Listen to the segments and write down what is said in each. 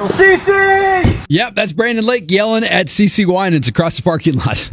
CC! Yep, that's Brandon Lake yelling at CC Winans across the parking lot.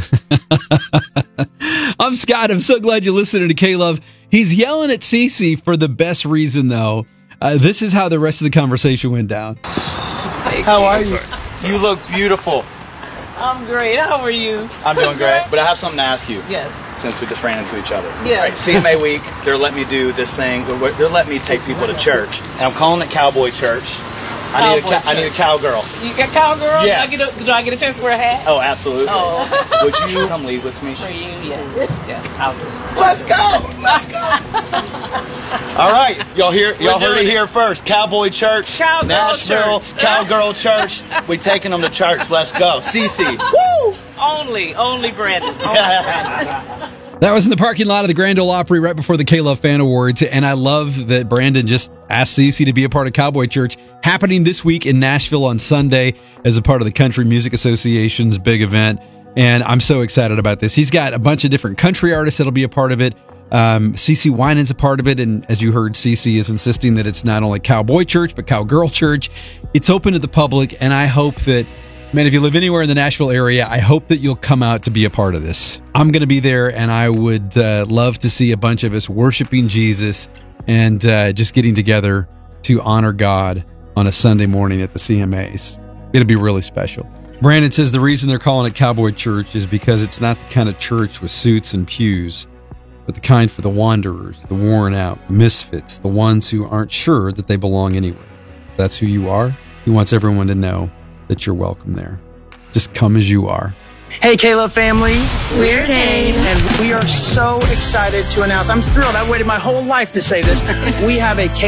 I'm Scott. I'm so glad you're listening to K-Love. He's yelling at CC for the best reason, though. This is how the rest of the conversation went down. How are you? You look beautiful. I'm great. How are you? I'm doing great, but I have something to ask you. Yes. Since we just ran into each other. Yeah. All right, CMA week, they're letting me do this thing. They're letting me take people to church. And I'm calling it Cowboy Church. I need a cowgirl. You got cowgirl? Yes. Do I get a chance to wear a hat? Oh, absolutely. Oh. Would you come lead with me? For you, yes. Yes, I'll do. Let's go! Let's go! All right, y'all heard it here first. Cowboy Church, Cowgirl Nashville, Church. Cowgirl Church. We taking them to church. Let's go. CC. Woo! Only Brandon. That was in the parking lot of the Grand Ole Opry right before the K-Love Fan Awards, and I love that Brandon just asked CC to be a part of Cowboy Church, happening this week in Nashville on Sunday as a part of the Country Music Association's big event, and I'm so excited about this. He's got a bunch of different country artists that'll be a part of it. CC Winans a part of it, and as you heard, CC is insisting that it's not only Cowboy Church, but Cowgirl Church. It's open to the public, and I hope that, man, if you live anywhere in the Nashville area, I hope that you'll come out to be a part of this. I'm going to be there, and I would love to see a bunch of us worshiping Jesus and just getting together to honor God on a Sunday morning at the CMAs. It'll be really special. Brandon says the reason they're calling it Cowboy Church is because it's not the kind of church with suits and pews, but the kind for the wanderers, the worn out, the misfits, the ones who aren't sure that they belong anywhere. If that's who you are, he wants everyone to know that you're welcome there. Just come as you are. Hey, K-Love family. We're Dave. And we are so excited to announce, I'm thrilled. I waited my whole life to say this. We have a